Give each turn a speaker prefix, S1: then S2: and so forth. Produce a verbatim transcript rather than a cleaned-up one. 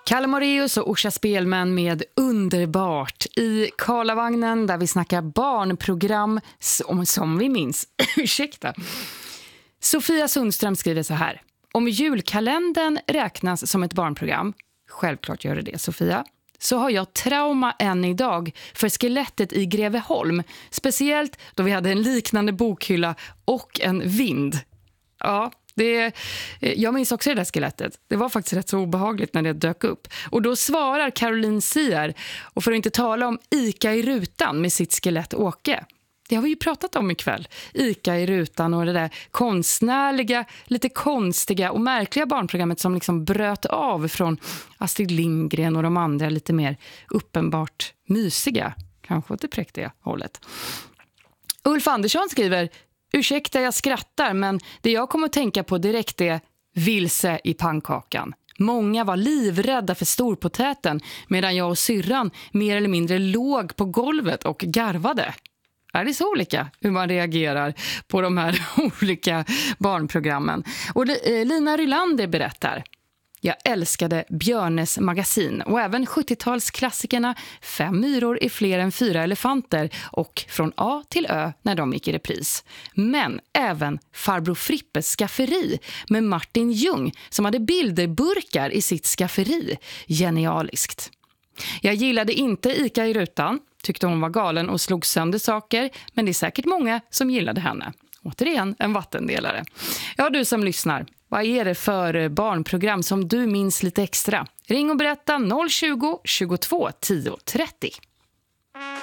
S1: Kalle Moraeus och Orsa Spelman med Underbart i Karlavagnen där vi snackar barnprogram som, som vi minns. Ursäkta. Sofia Sundström skriver så här. Om julkalendern räknas som ett barnprogram, självklart gör det det Sofia, så har jag trauma än idag för skelettet i Greveholm. Speciellt då vi hade en liknande bokhylla och en vind. Ja, det, jag minns också det där skelettet. Det var faktiskt rätt så obehagligt när det dök upp. Och då svarar Caroline Sier, och för att inte tala om Ica i rutan med sitt skelett Åke. Det har vi ju pratat om ikväll. Ica i rutan och det där konstnärliga, lite konstiga och märkliga barnprogrammet som liksom bröt av från Astrid Lindgren och de andra lite mer uppenbart mysiga, kanske åt det präktiga hållet. Ulf Andersson skriver: ursäkta jag skrattar, men det jag kommer att tänka på direkt är vilse i pannkakan. Många var livrädda för storpotäten medan jag och syrran mer eller mindre låg på golvet och garvade. Är det så olika hur man reagerar på de här olika barnprogrammen? Och Lina Rylander berättar: jag älskade Björnes magasin och även sjuttiotalsklassikerna Fem myror är fler än fyra elefanter och Från A till Ö när de gick i repris. Men även Farbror Frippes skafferi med Martin Ljung som hade bilderburkar i sitt skafferi. Genialiskt. Jag gillade inte Ica i rutan, tyckte hon var galen och slog sönder saker, men det är säkert många som gillade henne. Återigen en vattendelare. Ja, du som lyssnar, vad är det för barnprogram som du minns lite extra? Ring och berätta noll tjugo, tjugotvå, tio trettio.